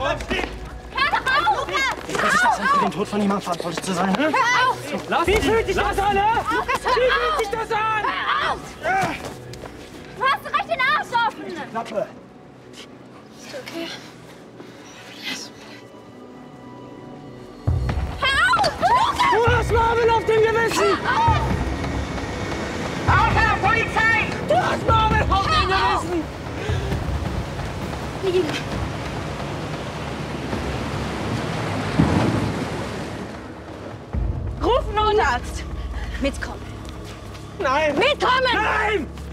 Hör doch auf! Ich weiß das nicht, für den Tod von jemandem verantwortlich zu sein, ne? Hör auf! Lass Wie fühlt sich das an, ne? Lukas, Wie hör fühlt auf! sich das an? Hör auf! Du hast recht den Arsch offen! Klappe! Ist okay? Hör auf! Lukas! Du hast Marvin auf dem Gewissen! Aufhören, Polizei! Du hast Marvin auf dem Gewissen! Liegen. Ruf einen Notarzt! Mitkommen! Nein! Mitkommen! Nein!